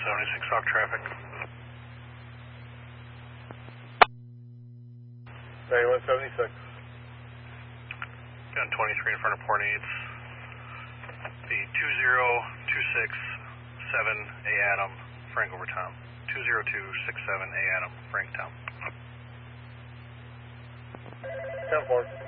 76 off traffic. 9176. Gun 23 in front of port 8. The 20267A Adam, Frank over Tom. 20267A Adam, Frank Tom. 10-4.